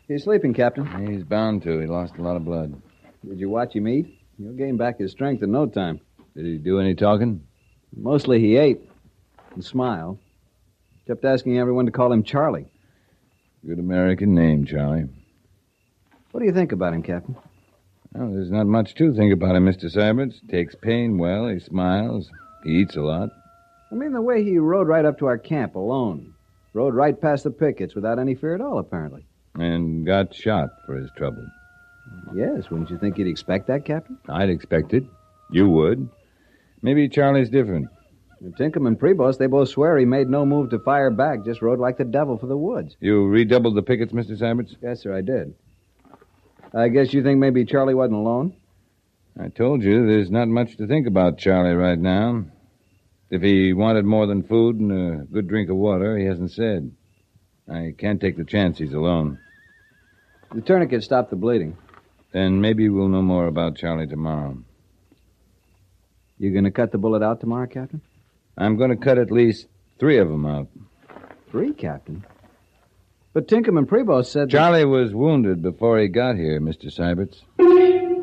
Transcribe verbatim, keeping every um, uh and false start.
He's sleeping, Captain. He's bound to. He lost a lot of blood. Did you watch him eat? He'll gain back his strength in no time. Did he do any talking? Mostly he ate and smiled. Kept asking everyone to call him Charlie. Good American name, Charlie. What do you think about him, Captain? Well, there's not much to think about him, Mister Syberts. Takes pain well, he smiles, he eats a lot. I mean, the way he rode right up to our camp alone. Rode right past the pickets without any fear at all, apparently. And got shot for his trouble. Yes, wouldn't you think he'd expect that, Captain? I'd expect it. You would. Maybe Charlie's different. Tinkham and Prevost, they both swear he made no move to fire back, just rode like the devil for the woods. You redoubled the pickets, Mister Syberts? Yes, sir, I did. I guess you think maybe Charlie wasn't alone? I told you there's not much to think about Charlie right now. If he wanted more than food and a good drink of water, he hasn't said. I can't take the chance he's alone. The tourniquet stopped the bleeding. Then maybe we'll know more about Charlie tomorrow. You going to cut the bullet out tomorrow, Captain? I'm going to cut at least three of them out. Three, Captain? But Tinkham and Prevost said... Charlie that... was wounded before he got here, Mister Syberts.